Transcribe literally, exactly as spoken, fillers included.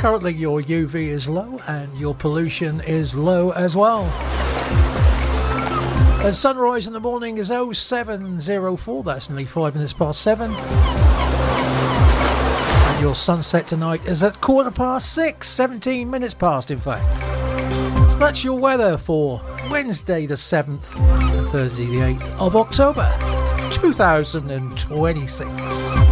Currently your U V is low and your pollution is low as well. And sunrise in the morning is oh seven oh four, that's nearly five minutes past seven. And your sunset tonight is at quarter past six, seventeen minutes past in fact. So that's your weather for Wednesday the seventh and Thursday the eighth of October two thousand twenty-six.